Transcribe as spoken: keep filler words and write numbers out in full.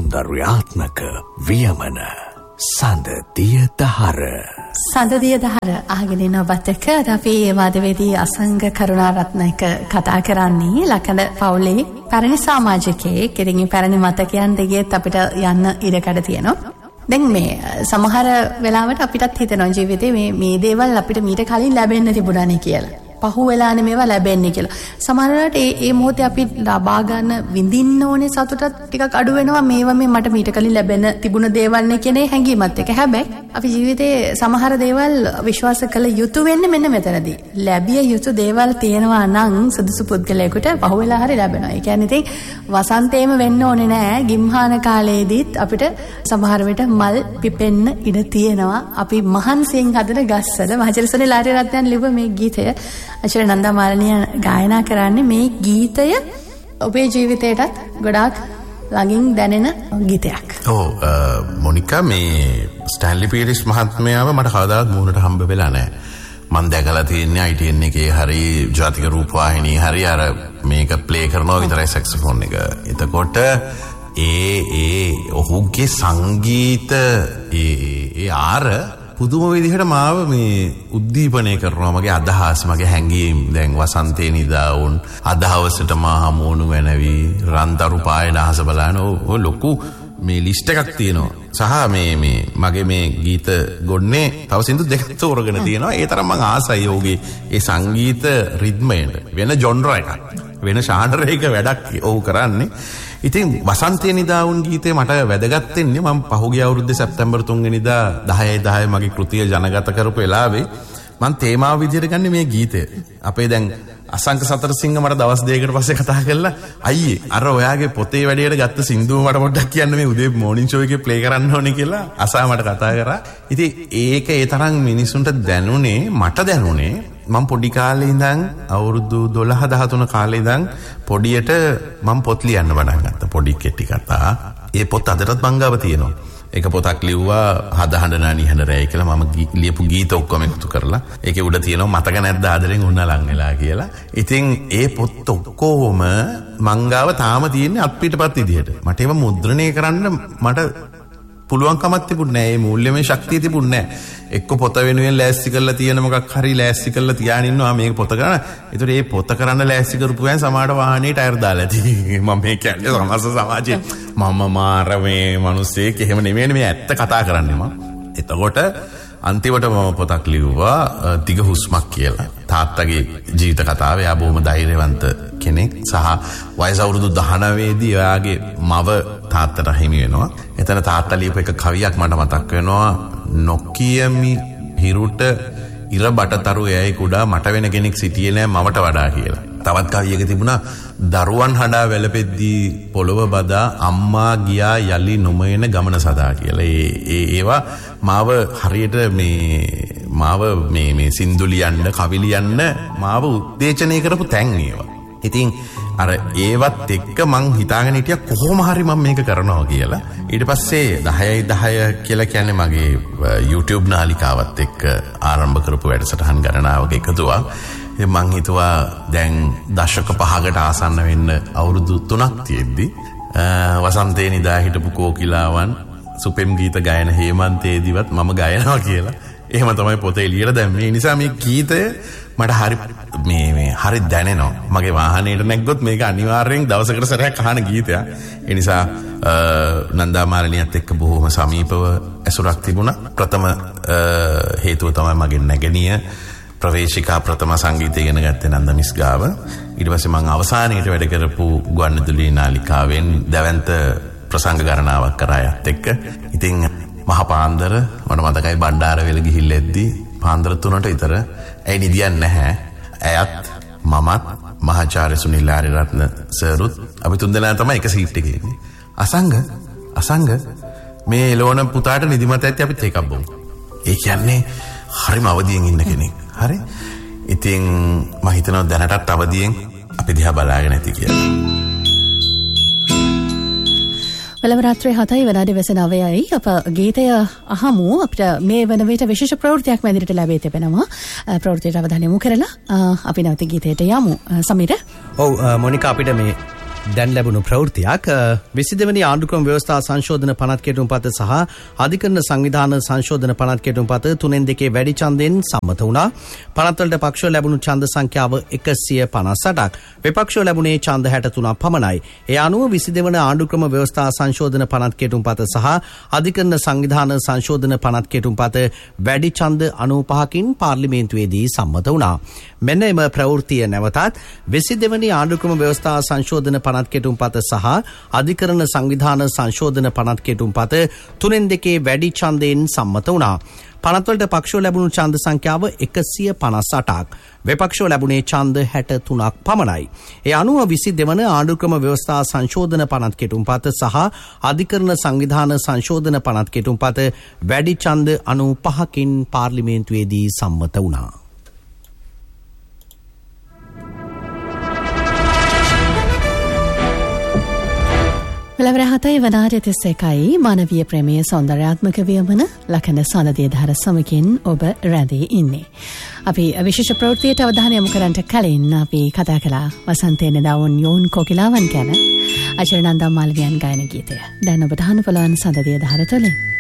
සෞන්දර්යාත්මක වියමන සඳදිය දහර. සඳදිය දහර අහගෙන ඉන්නවත් එක්ක අපි වාදවේදී අසංග කරුණාරත්නයක කතා කරන්නේ ලකඩ පවුලේ පැරණි සමාජිකයෙක්. ඉතින් පැරණි මතකයන් දෙකේත් අපිට යන්න ඉඩකඩ තියෙනවා. දැන් මේ සමහර වෙලාවට අපිටත් හිතෙනවා ජීවිතේ මේ මේ දේවල් අපිට මීට කලින් ලැබෙන්න තිබුණානේ කියලා. පහු වෙලානේ මේවා ලැබෙන්නේ කියලා. සමහර වෙලාවට ඒ ඒ මොහොතේ අපි ලබා ගන්න විඳින්න ඕනේ සතුටත් ටිකක් අඩු වෙනවා. මේවා මේ මට මීට කලින් ලැබෙන තිබුණ දේවල් නේ කියන හැඟීමත් එක. හැබැයි අපි ජීවිතේ සමහර දේවල් විශ්වාස කළ යුතු වෙන්නේ මෙන්න මෙතනදී. ලැබිය යුතු දේවල් තියෙනවා නම් සුදුසු පුද්ගලයෙකුට පහු වෙලා හරි ලැබෙනවා. ඒ කියන්නේ ඉතින් වසන්තේම වෙන්න ඕනේ නෑ. ගිම්හාන කාලයේදීත් අපිට සමහර විට මල් පිපෙන්න ඉඩ තියෙනවා. අපි මහන්සියෙන් හදන ගස්වල මහජලසනේ ලාරි රත්නයන් ලිව්ව මේ ගීතය අචර නන්දා මාලනිය ගායනා කරන්නේ. මේ ගීතය ඔබේ ජීවිතයටත් ගොඩාක් ළඟින් දැනෙන ගීතයක්. ඔව් මොනිකා මේ ස්ටැන්ලි පීරිස් මහත්මයාව මට කවදාවත් මුහුණට හම්බ වෙලා නැහැ. මම දැකලා තියෙන්නේ I T N එකේ හරි ජාතික රූපවාහිනී හරි අර මේක ප්ලේ කරනවා විතරයි සැක්සෆෝන් එක. එතකොට ඒ ඒ ඔහුගේ සංගීත ඒ ඒ ආර පුදුම විදිහට මාව මේ උද්දීපනය කරනවා. මගේ අදහස් මගේ හැඟීම් දැන් වසන්තේ නිදාවුන් අදහවසට මා හමුවනු වෙනවි රන්තරු පායන අහස බලන ඔය ලොකු මේ ලිස්ට් එකක් තියෙනවා. සහ මේ මේ මගේ මේ ගීත ගොන්නේ තව සින්දු දෙකක් තෝරගෙන තියෙනවා. ඒ තරම් මම ආසයි ඔහුගේ ඒ සංගීත රිද්මයට. වෙන ජොන්ර් එකක් වෙන ශානර් එක වැඩක් ඔහු කරන්නේ. ඉතින් වසන්තේ නිදාවුන් ගීතේ මට වැදගත් වෙන්නේ මම පහුගිය අවුරුද්දේ සැප්තැම්බර් තුන් වෙනිදා දහයයි දහය මගේ කෘතිය ජනගත කරපු වෙලාවේ මම තේමාව විදිහට ගන්නේ මේ ගීතය. අපේ දැන් අසංක සතරසිංහ මට දවස් දෙකකට පස්සේ කතා කළා අයියේ අර ඔයාගේ පොතේ වැඩේට ගත්ත සින්දුව මට පොඩ්ඩක් කියන්න මේ උදේ මෝර්නින් ෂෝ එකේ ප්ලේ කරන්න ඕනේ කියලා අසා මට කතා කරා. ඉතින් ඒක ඒ තරම් මිනිසුන්ට දැනුනේ මට දැනුනේ මම පොඩි කාලේ ඉඳන් අවුරුදු දොළහ දහතුන කාලේ ඉඳන් පොඩියට මම පොත් ලියන්න පටන් ගත්තා. පොඩි කෙටි කතා. ඒ පොත් අදටත් මං ගාව තියෙනවා. ඒක පොතක් ලිව්වා හදහඬනා නිහඬ රැයි කියලා මම ලියපු ගීත ඔක්කොම එකතු කරලා. ඒකේ උඩ තියෙනවා මතක නැද්ද ආදරෙන් උන්න ලං වෙලා කියලා. ඉතින් ඒ පොත් ඔක්කොම මං ගාව තාම තියෙන්නේ අත්පිටපත් විදියට. මට ඒව මුද්‍රණය කරන්න මට පුළුවන්කමක් තිබුණේ නැහැ. ඒ මූල්‍යමය ශක්තිය තිබුණේ නැහැ. එක්ක පොත වෙනුවෙන් ලෑස්ති කරලා තියෙන මොකක් හරි ලෑස්ති කරලා තියාගෙන ඉන්නවා මේක පොත කරන්න. ඒතර ඒ පොත කරන්න ලෑස්ති කරපු ගමන් සමහර වාහනේ ටයර් දාලා ඇති. මම මේ කියන්නේ සමස්ත සමාජයේ මම මාර මේ මිනිස්සෙක් එහෙම නෙමෙයි මේ ඇත්ත කතා කරන්නේ මම. එතකොට අන්තිමට මම පොතක් ලිව්වා දිග හුස්මක් කියලා. තාත්තගේ ජීවිත කතාව. එයා බොහොම ධෛර්යවන්ත කෙනෙක් සහ වයස අවුරුදු දහනවය දී එයාගේ මව තාත්තට හිමි වෙනවා. එතන තාත්තා ලියපු එක කවියක් මට මතක් වෙනවා. නොකියමි හිරුට ඉර බටතරු යයි කුඩා මට වෙන කෙනෙක් සිටියේ නෑ මවට වඩා කියලා. තවත් කවියක තිබුණා දරුවන් හඬා වැළපෙද්දී පොළව බදා අම්මා ගියා යලි නොමයන ගමන සදා කියලා. ඒ ඒවා මාව හරියට මේ මාව මේ මේ සින්දු ලියන්න කවි ලියන්න මාව උත්තේජනය කරපු තැන් ඒවා. ඉතින් අර ඒවත් එක්ක මං හිතාගෙන හිටියා කොහොම හරි මම මේක කරනවා කියලා. ඊට පස්සේ දහයයි දහය කියලා කියන්නේ මගේ YouTube නාලිකාවත් එක්ක ආරම්භ කරපු වැඩසටහන් ගණනාවක එකතුවක්. ඉතින් මං හිතුවා දැන් දශක පහකට ආසන්න වෙන්න අවුරුදු තුනක් තියෙද්දි වසන්තේ නිදා හිටපු කෝකිලාවන් සුපෙම් ගීත ගායන හේමන්තේදිවත් මම ගායනවා කියලා. එහෙම තමයි පොතේ එළියට දැම්මේ. ඒ නිසා මේ ගීතය මට හරි මේ මේ හරි දැනෙනවා. මගේ වාහනේට නැග්ගොත් මේක අනිවාර්යෙන් දවසකට සැරයක් අහන ගීතයක්. ඒ නිසා නන්දා මාලනියත් එක්ක බොහොම සමීපව ඇසුරක් තිබුණා. ප්‍රථම හේතුව තමයි මගේ නැගණිය ප්‍රවේශිකා ප්‍රථම සංගීතය ඉගෙන ගත්තේ නන්දමිස් ගාව. ඊට පස්සේ මම අවසානයේට වැඩ කරපු ගුවන්විදුලි නාලිකාවෙන් දැවැන්ත ප්‍රසංග ගණනාවක් කරා යත් එක්ක. ඉතින් මහ පාන්දර මට මතකයි බණ්ඩාරවෙල ගිහිල්ලා එද්දී පාන්දර තුනට විතර ඇයි නිදියන්නේ නැහැ. ඇයත් මමත් මහාචාර්ය සුනිල් ආරියරත්න සර්ුත් අපි තුන්දෙනා තමයි එක සීට් එකේ ඉන්නේ. අසංග අසංග මේ එළවන පුතාට නිදිමත ඇති අපිත් එකක් බොමු. ඒ කියන්නේ හරිම අවදියෙන් ඉන්න කෙනෙක්. හරි. ඉතින් මම හිතනවා දැනටත් අවදියෙන් අපි දිහා බලාගෙන ඇති කියලා. වෙලම රාත්‍රී හතයි විනාඩි විසි නවයයි අප ගීතය අහමු. අපිට මේ වන විට විශේෂ ප්‍රවෘත්තියක් මැදිරියට ලැබී තිබෙනවා. ප්‍රවෘත්තියට අවධානය යොමු කරලා අපි නැවත ගීතයට යමු. සමීර. ඔව් මොනිකා අපිට මේ දැන් ලැබුණු ප්‍රවෘත්තියක් විසිදෙවැනි ආණ්ඩුක්‍රම ව්‍යවස්ථා සංශෝධන පනත් කෙටුම්පත සහ අධිකරණ සංවිධාන සංශෝධන පනත් කෙටුම්පත තුනෙන් දෙකේ වැඩි ඡන්දයෙන් සම්මත වුණා. පනත්වලට පක්ෂව ලැබුණු ඡන්ද සංඛ්‍යාව එකසිය පනස් අටක්. විපක්ෂව ලැබුණේ ඡන්ද හැට තුනක් පමණයි. ඒ අනුව විසිදෙවන ආණ්ඩුක්‍රම ව්‍යවස්ථා සංශෝධන පනත් කෙටුම්පත සහ අධිකරණ සංවිධාන සංශෝධන පනත් කෙටුම්පත වැඩි ඡන්ද අනූපහකින් පාර්ලිමේන්තුවේදී සම්මත වුණා. මෙන්න එම ප්‍රවෘත්තිය නැවතත් විසිදෙවැනි ආණ්ඩුක්‍රම ව්‍යවස්ථා සංශෝධන පනත් කෙටුම්පත සහ අධිකරණ සංවිධාන සංශෝධන පනත් කෙටුම්පත තුනෙන් දෙකේ වැඩි ඡන්දයෙන් සම්මත වුණා. පනත්වලට පක්ෂව ලැබුණු ඡන්ද සංඛ්‍යාව එකසිය පනස් අටක්. විපක්ෂව ලැබුණේ ඡන්ද හැට තුනක් පමණයි. ඒ අනුව විසිදෙවන ආණ්ඩුක්‍රම ව්‍යවස්ථා සංශෝධන පනත් කෙටුම්පත සහ අධිකරණ සංවිධාන සංශෝධන පනත් කෙටුම්පත වැඩි ඡන්ද අනූපහකින් පාර්ලිමේන්තුවේදී සම්මත වුණා. වෙලවර හතයි වනාරය තිස්ස එකයි මානවීය ප්‍රමේය සෞන්දර්යාත්මක වියමන ලකන සඳදිය ධාර සමකින් ඔබ රැඳී ඉන්නේ. අපි විශේෂ ප්‍රවෘත්තියට අවධානය යොමු කරන්නට කලින් අපි කතා කළා වසන්තයේ දවුන් යෝන් කොකිලාවන් ගැන. අචරණන්දා මාලවියන් ගායන ගීතය. දැන් ඔබට අහන්න පුළුවන් සඳදිය ධාර තුළින්.